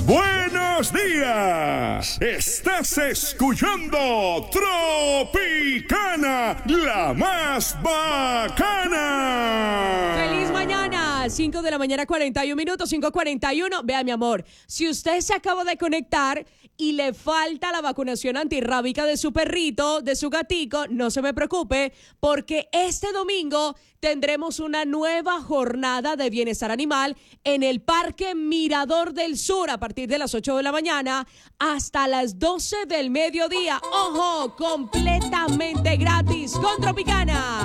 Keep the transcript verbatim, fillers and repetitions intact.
Buenos días. Estás escuchando Tropicana, la más bacana. ¡Feliz mañana! cinco de la mañana, cuarenta y un minutos, cinco cuarenta y uno. Vea, mi amor, si usted se acaba de conectar y le falta la vacunación antirrábica de su perrito, de su gatico, no se me preocupe, porque este domingo tendremos una nueva jornada de bienestar animal en el Parque Mirador del Sur a partir de las ocho de la mañana hasta las doce del mediodía. ¡Ojo! Completamente gratis con Tropicana.